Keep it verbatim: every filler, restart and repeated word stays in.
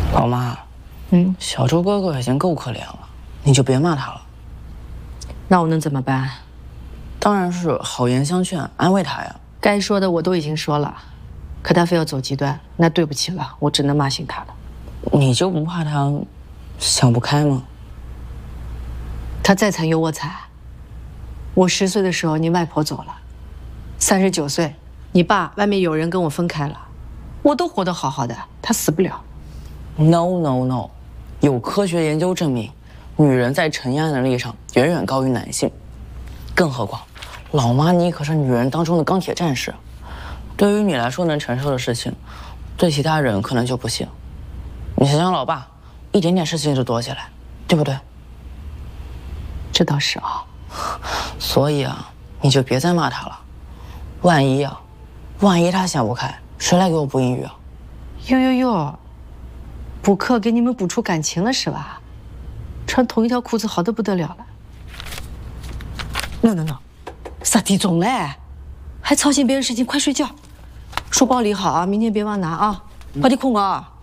老妈，嗯，小周哥哥已经够可怜了，你就别骂他了。 那我能怎么办？ 当然是好言相劝，安慰他呀。 该说的我都已经说了，可他非要走极端，那对不起了，我只能骂醒他了。 你就不怕他想不开吗？ 他再惨有我惨。我十岁的时候，你外婆走了；三十九岁，你爸外面有人跟我分开了，我都活得好好的，他死不了。 No no no， 有科学研究证明，女人在承压能力上远远高于男性。更何况，老妈你可是女人当中的钢铁战士，对于你来说能承受的事情，对其他人可能就不行。你想想老爸，一点点事情就躲起来，对不对？ 这倒是啊。 所以啊，你就别再骂他了。万一啊，万一他想不开，谁来给我补英语啊？ 哟哟哟，补课给你们补出感情了是吧？穿同一条裤子好得不得了了。no no no， 十点钟嘞，还操心别人事情，快睡觉。书包理好啊，明天别忘拿啊，快点困啊。